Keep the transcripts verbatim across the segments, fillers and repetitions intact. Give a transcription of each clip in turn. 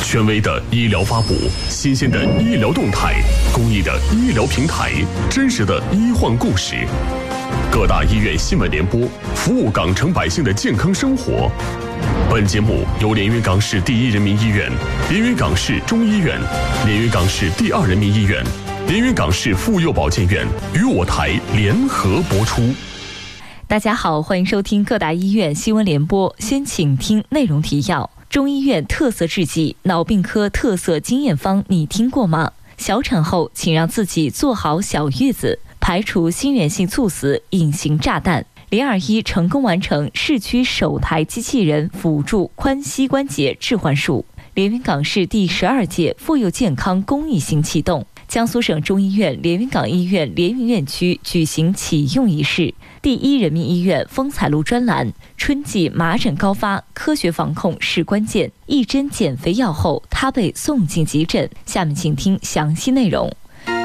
权威的医疗发布，新鲜的医疗动态，公益的医疗平台，真实的医患故事。各大医院新闻联播，服务港城百姓的健康生活。本节目由连云港市第一人民医院、连云港市中医院、连云港市第二人民医院、连云港市妇幼保健院与我台联合播出。 大家好，欢迎收听各大医院新闻联播。先请听内容提要：中医院特色制剂脑病科特色经验方，你听过吗？小产后请让自己做好小月子，排除心源性猝死隐形炸弹。零二一成功完成市区首台机器人辅助髋膝关节置换术。连云港市第十二届妇幼健康公益行启动。江苏省中医院连云港医院连云院区举行启用仪式。第一人民医院风采录专栏：春季麻疹高发，科学防控是关键。一针减肥药后，他被送进急诊。下面请听详细内容。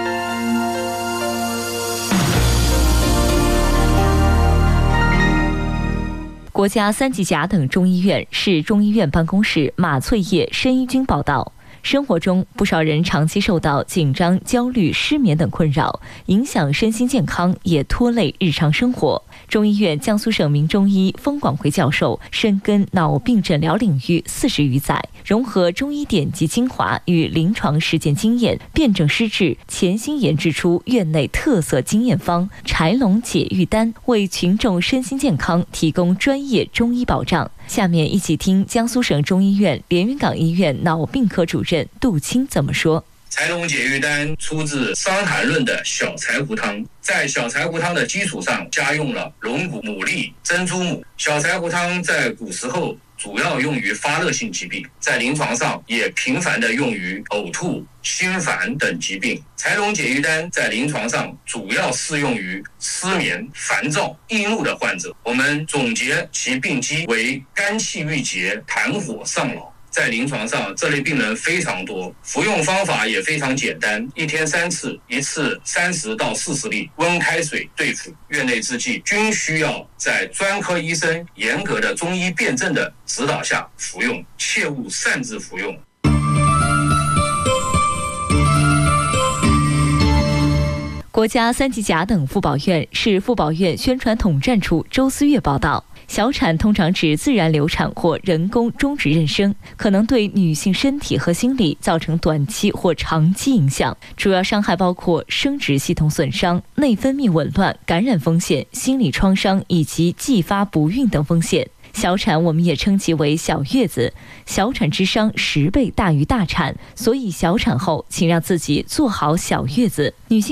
国家三级甲等中医院市中医院办公室马翠叶申医军报道，生活中不少人长期受到紧张、焦虑、失眠等困扰，影响身心健康，也拖累日常生活。中医院江苏省名中医封广辉教授深耕脑病诊疗领域四十余载，融合中医典籍精华与临床实践经验，辩证施治，潜心研制出院内特色经验方柴龙解郁丹，为群众身心健康提供专业中医保障。下面一起听江苏省中医院连云港医院脑病科主任杜青怎么说。 柴龙解郁丹出自《伤寒论》的小柴胡汤，在小柴胡汤的基础上加用了龙骨、牡蛎、珍珠母。小柴胡汤在古时候主要用于发热性疾病，在临床上也频繁地用于呕吐、心烦等疾病。柴龙解郁丹在临床上主要适用于失眠、烦躁、易怒的患者。我们总结其病机为肝气郁结、痰火上脑。在临床上，这类病人非常多，服用方法也非常简单，一天三次，一次三十到四十粒，温开水对服。院内制剂均需要在专科医生严格的中医辩证的指导下服用，切勿擅自服用。 国家三级甲等妇保院市妇保院宣传统战处周思月报道，小产通常指自然流产或人工终止妊娠，可能对女性身体和心理造成短期或长期影响。主要伤害包括生殖系统损伤、内分泌紊乱、感染风险、心理创伤以及继发不孕等风险。小产我们也称其为小月子，小产之伤十倍大于大产，所以小产后请让自己做好小月子。女性